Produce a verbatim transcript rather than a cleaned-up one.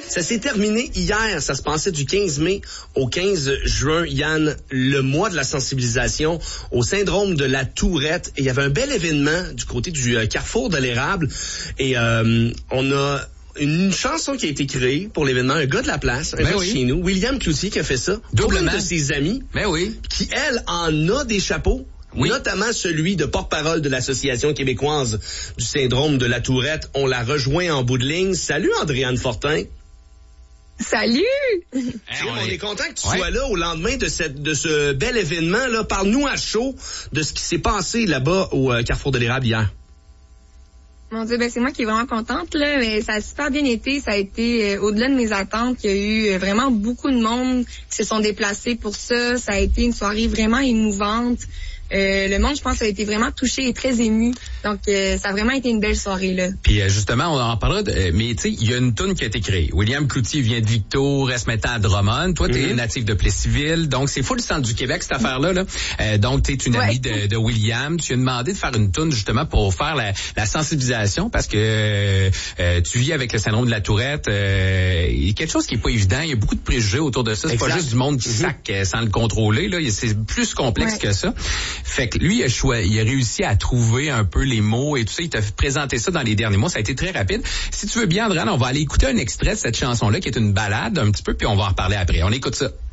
Ça s'est terminé hier. Ça se passait du quinze mai au quinze juin. Yann, le mois de la sensibilisation au syndrome de la Tourette. Et il y avait un bel événement du côté du euh, Carrefour de l'Érable. Et euh, on a une chanson qui a été créée pour l'événement. Un gars de la place, un ben gars oui. de chez nous, William Cloutier, qui a fait ça. Doublement. Une de ses amis, Ben oui. qui, elle, en a des chapeaux. Oui. Notamment celui de porte-parole de l'Association québécoise du syndrome de la Tourette. On l'a rejoint en bout de ligne. Salut, Andréane Fortin. Salut! Hey, on, on est, est content que tu ouais. sois là au lendemain de cette de ce bel événement. Là, parle-nous à chaud de ce qui s'est passé là-bas au euh, Carrefour de l'Érable hier. Mon Dieu, ben c'est moi qui est vraiment contente, là. Mais ça a super bien été. Ça a été euh, au-delà de mes attentes. Il y a eu euh, vraiment beaucoup de monde qui se sont déplacés pour ça. Ça a été une soirée vraiment émouvante. Euh, le monde, je pense, a été vraiment touché et très ému. Donc, euh, ça a vraiment été une belle soirée, là. Puis, euh, justement, on en parlera, de, euh, mais tu sais, il y a une toune qui a été créée. William Cloutier vient de Victo, reste maintenant à Drummond. Toi, t'es mm-hmm. natif de Plessisville. Donc, c'est full centre du Québec, cette affaire-là, là. Euh, donc, t'es une ouais. amie de, de William. Tu as demandé de faire une toune, justement, pour faire la, la sensibilisation parce que euh, tu vis avec le syndrome de la Tourette. Euh, il y a quelque chose qui est pas évident. Il y a beaucoup de préjugés autour de ça. C'est exact. Pas juste du monde qui mm-hmm. sac euh, sans le contrôler, là. C'est plus complexe ouais. que ça. Fait que lui, il a, choi- il a réussi à trouver un peu les mots et tout ça. Il t'a présenté ça dans les derniers mois. Ça a été très rapide. Si tu veux bien, Andréane, on va aller écouter un extrait de cette chanson-là qui est une balade un petit peu, puis on va en reparler après. On écoute ça.